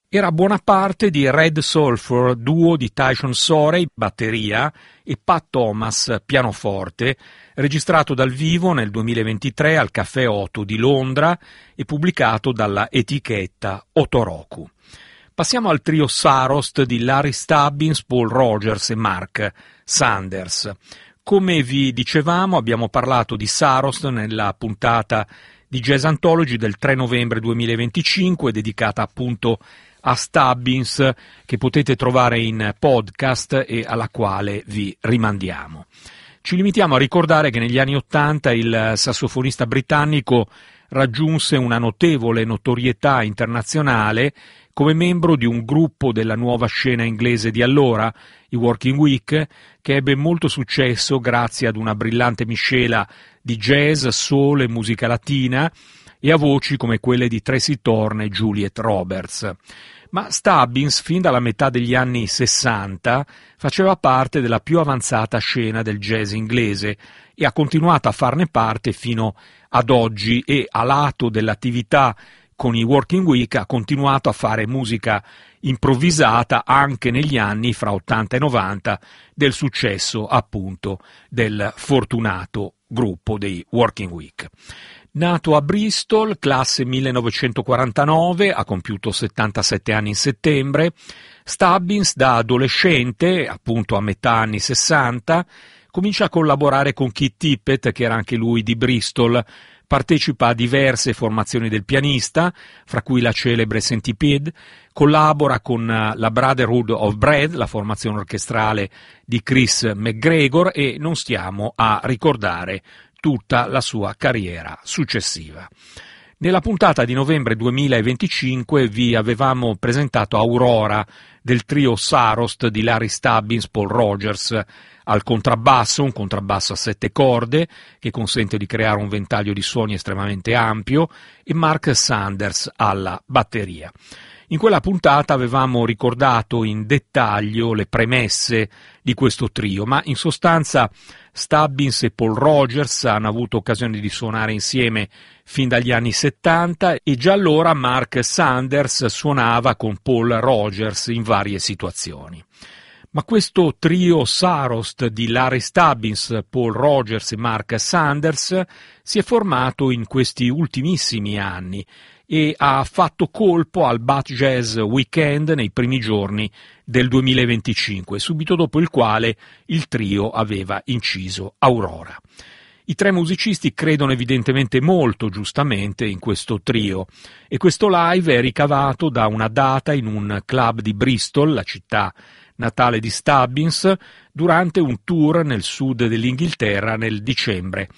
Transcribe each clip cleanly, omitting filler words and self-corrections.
Era buona parte di Red Sulphur, duo di Tyson Sorey, batteria, e Pat Thomas, pianoforte, registrato dal vivo nel 2023 al Caffè Otto di Londra e pubblicato dalla etichetta Otoroku. Passiamo al trio Sarost di Larry Stubbins, Paul Rogers e Mark Sanders. Come vi dicevamo, abbiamo parlato di Sarost nella puntata di Jazz Anthology del 3 novembre 2025, dedicata appunto a Stubbins, che potete trovare in podcast e alla quale vi rimandiamo. Ci limitiamo a ricordare che negli anni '80 il sassofonista britannico raggiunse una notevole notorietà internazionale come membro di un gruppo della nuova scena inglese di allora, i Working Week, che ebbe molto successo grazie ad una brillante miscela di jazz, soul e musica latina e a voci come quelle di Tracy Thorn e Juliet Roberts. Ma Stubbins, fin dalla metà degli anni '60, faceva parte della più avanzata scena del jazz inglese e ha continuato a farne parte fino ad oggi e, a lato dell'attività con i Working Week, ha continuato a fare musica improvvisata anche negli anni fra 80 e 90 del successo appunto del fortunato gruppo dei Working Week. Nato a Bristol, classe 1949, ha compiuto 77 anni in settembre, Stubbins da adolescente, appunto a metà anni 60, comincia a collaborare con Keith Tippett, che era anche lui di Bristol, partecipa a diverse formazioni del pianista, fra cui la celebre Centipede, collabora con la Brotherhood of Bread, la formazione orchestrale di Chris McGregor, e non stiamo a ricordare tutta la sua carriera successiva. Nella puntata di novembre 2025 vi avevamo presentato Aurora del trio Sarost di Larry Stubbins, Paul Rogers al contrabbasso, un contrabbasso a 7 corde che consente di creare un ventaglio di suoni estremamente ampio, e Mark Sanders alla batteria. In quella puntata avevamo ricordato in dettaglio le premesse di questo trio, ma in sostanza Stubbins e Paul Rogers hanno avuto occasione di suonare insieme fin dagli anni 70 e già allora Mark Sanders suonava con Paul Rogers in varie situazioni. Ma questo trio Sarost di Larry Stubbins, Paul Rogers e Mark Sanders si è formato in questi ultimissimi anni e ha fatto colpo al Bath Jazz Weekend nei primi giorni del 2025, subito dopo il quale il trio aveva inciso Aurora. I tre musicisti credono evidentemente molto giustamente in questo trio e questo live è ricavato da una data in un club di Bristol, la città natale di Stubbins, durante un tour nel sud dell'Inghilterra nel dicembre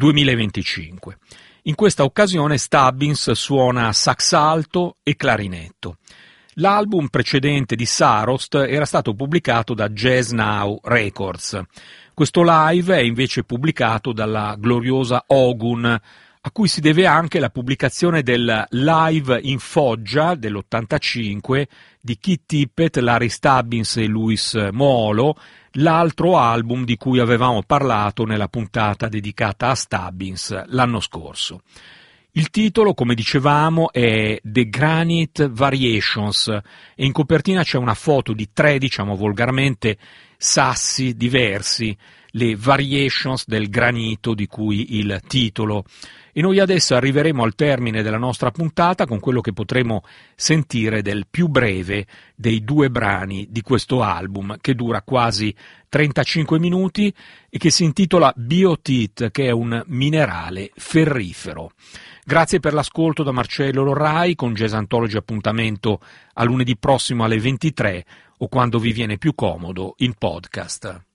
2025. In questa occasione Stubbins suona sax alto e clarinetto. L'album precedente di Sarost era stato pubblicato da Jazz Now Records. Questo live è invece pubblicato dalla gloriosa Ogun, a cui si deve anche la pubblicazione del Live in Foggia dell'85 di Keith Tippett, Larry Stubbins e Louis Moolo, l'altro album di cui avevamo parlato nella puntata dedicata a Stubbins l'anno scorso. Il titolo, come dicevamo, è The Granite Variations e in copertina c'è una foto di 3, diciamo volgarmente, sassi diversi, le variations del granito di cui il titolo. E noi adesso arriveremo al termine della nostra puntata con quello che potremo sentire del più breve dei 2 brani di questo album, che dura quasi 35 minuti e che si intitola Biotite, che è un minerale ferrifero. Grazie per l'ascolto da Marcello Lorrai, con Jazz Anthology appuntamento a lunedì prossimo alle 23 o quando vi viene più comodo in podcast.